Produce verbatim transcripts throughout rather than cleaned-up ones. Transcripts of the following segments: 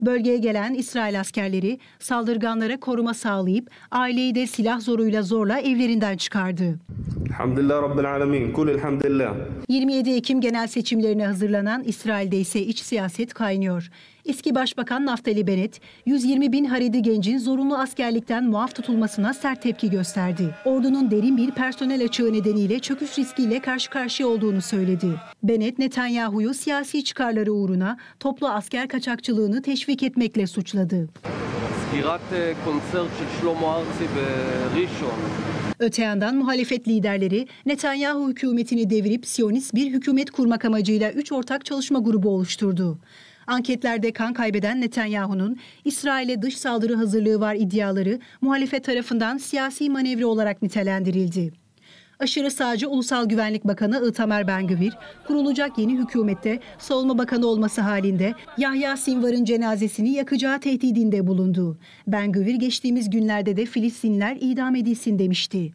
Bölgeye gelen İsrail askerleri saldırganlara koruma sağlayıp aileyi de silah zoruyla zorla evlerinden çıkardı. Elhamdülillah Rabbil alemin. Kul elhamdülillah. yirmi yedi Ekim genel seçimlerine hazırlanan İsrail'de ise iç siyaset kaynıyor. Eski Başbakan Naftali Bennett, yüz yirmi bin Haredi gencin zorunlu askerlikten muaf tutulmasına sert tepki gösterdi. Ordunun derin bir personel açığı nedeniyle çöküş riskiyle karşı karşıya olduğunu söyledi. Bennett, Netanyahu'yu siyasi çıkarları uğruna toplu asker kaçakçılığını teşvik etmekle suçladı. Öte yandan muhalefet liderleri Netanyahu hükümetini devirip Siyonist bir hükümet kurmak amacıyla üç ortak çalışma grubu oluşturdu. Anketlerde kan kaybeden Netanyahu'nun İsrail'e dış saldırı hazırlığı var iddiaları muhalefet tarafından siyasi manevra olarak nitelendirildi. Aşırı sağcı Ulusal Güvenlik Bakanı Itamar Ben-Gvir, kurulacak yeni hükümette savunma bakanı olması halinde Yahya Sinvar'ın cenazesini yakacağı tehdidinde bulundu. Ben-Gvir geçtiğimiz günlerde de Filistinliler idam edilsin demişti.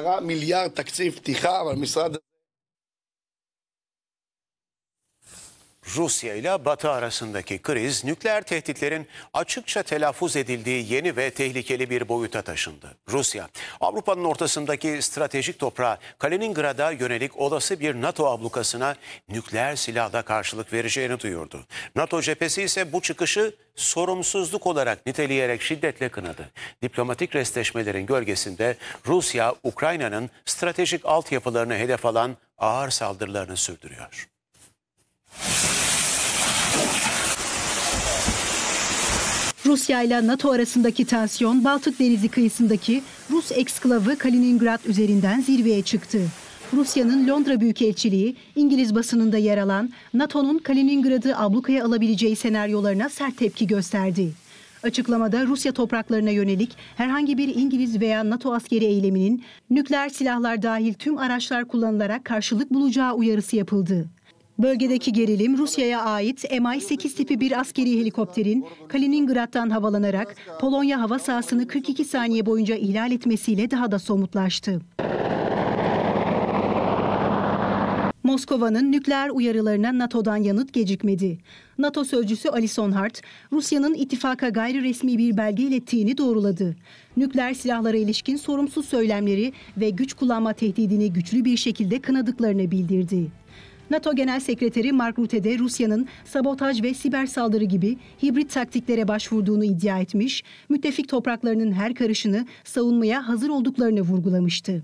Rusya ile Batı arasındaki kriz, nükleer tehditlerin açıkça telaffuz edildiği yeni ve tehlikeli bir boyuta taşındı. Rusya, Avrupa'nın ortasındaki stratejik toprağı Kaliningrad'a yönelik olası bir NATO ablukasına nükleer silahla karşılık vereceğini duyurdu. NATO cephesi ise bu çıkışı sorumsuzluk olarak niteleyerek şiddetle kınadı. Diplomatik restleşmelerin gölgesinde Rusya, Ukrayna'nın stratejik altyapılarını hedef alan ağır saldırılarını sürdürüyor. Rusya ile NATO arasındaki tansiyon Baltık Denizi kıyısındaki Rus eksklavı Kaliningrad üzerinden zirveye çıktı. Rusya'nın Londra Büyükelçiliği, İngiliz basınında yer alan NATO'nun Kaliningrad'ı ablukaya alabileceği senaryolarına sert tepki gösterdi. Açıklamada Rusya topraklarına yönelik herhangi bir İngiliz veya NATO askeri eyleminin nükleer silahlar dahil tüm araçlar kullanılarak karşılık bulacağı uyarısı yapıldı. Bölgedeki gerilim Rusya'ya ait M I sekiz tipi bir askeri helikopterin Kaliningrad'dan havalanarak Polonya hava sahasını kırk iki saniye boyunca ihlal etmesiyle daha da somutlaştı. Moskova'nın nükleer uyarılarına NATO'dan yanıt gecikmedi. NATO sözcüsü Alison Hart, Rusya'nın ittifaka gayri resmi bir belge ilettiğini doğruladı. Nükleer silahlara ilişkin sorumsuz söylemleri ve güç kullanma tehdidini güçlü bir şekilde kınadıklarını bildirdi. NATO Genel Sekreteri Mark Rutte de Rusya'nın sabotaj ve siber saldırı gibi hibrit taktiklere başvurduğunu iddia etmiş, müttefik topraklarının her karışını savunmaya hazır olduklarını vurgulamıştı.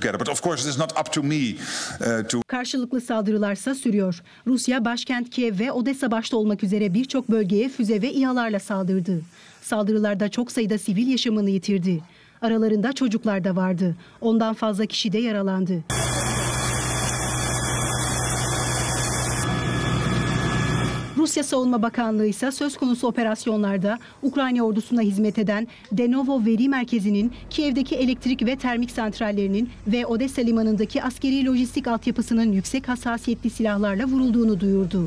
Karşılıklı saldırılarsa sürüyor. Rusya başkent Kiev ve Odessa başta olmak üzere birçok bölgeye füze ve İHA'larla saldırdı. Saldırılarda çok sayıda sivil yaşamını yitirdi. Aralarında çocuklar da vardı. Ondan fazla kişi de yaralandı. Rusya Savunma Bakanlığı ise söz konusu operasyonlarda Ukrayna ordusuna hizmet eden Denovo Veri Merkezi'nin Kiev'deki elektrik ve termik santrallerinin ve Odessa limanındaki askeri lojistik altyapısının yüksek hassasiyetli silahlarla vurulduğunu duyurdu.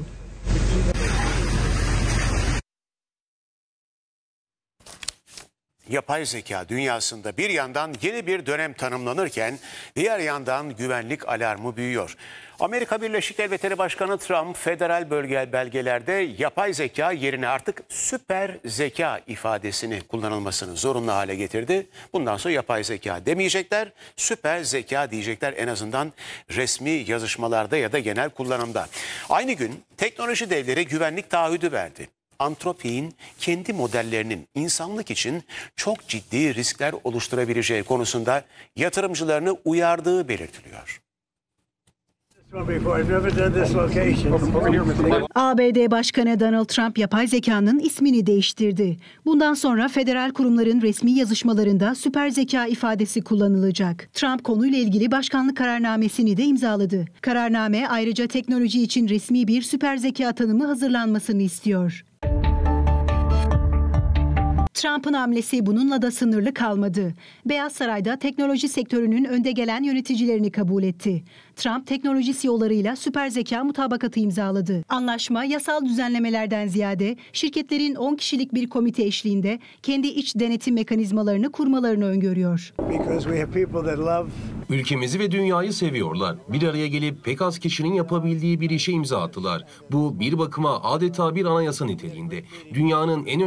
Yapay zeka dünyasında bir yandan yeni bir dönem tanımlanırken diğer yandan güvenlik alarmı büyüyor. Amerika Birleşik Devletleri Başkanı Trump federal bölge belgelerde yapay zeka yerine artık süper zeka ifadesini kullanılmasını zorunlu hale getirdi. Bundan sonra yapay zeka demeyecekler, süper zeka diyecekler, en azından resmi yazışmalarda ya da genel kullanımda. Aynı gün teknoloji devleri güvenlik taahhüdü verdi. Anthropic'in kendi modellerinin insanlık için çok ciddi riskler oluşturabileceği konusunda yatırımcılarını uyardığı belirtiliyor. A B D Başkanı Donald Trump yapay zekanın ismini değiştirdi. Bundan sonra federal kurumların resmi yazışmalarında süper zeka ifadesi kullanılacak. Trump konuyla ilgili başkanlık kararnamesini de imzaladı. Kararname ayrıca teknoloji için resmi bir süper zeka tanımı hazırlanmasını istiyor. Trump'ın hamlesi bununla da sınırlı kalmadı. Beyaz Saray'da teknoloji sektörünün önde gelen yöneticilerini kabul etti. Trump teknoloji C E O'larıyla süper zeka mutabakatı imzaladı. Anlaşma yasal düzenlemelerden ziyade şirketlerin on kişilik bir komite eşliğinde kendi iç denetim mekanizmalarını kurmalarını öngörüyor. Ülkemizi ve dünyayı seviyorlar. Bir araya gelip pek az kişinin yapabildiği bir işe imza attılar. Bu bir bakıma adeta bir anayasa niteliğinde. Dünyanın en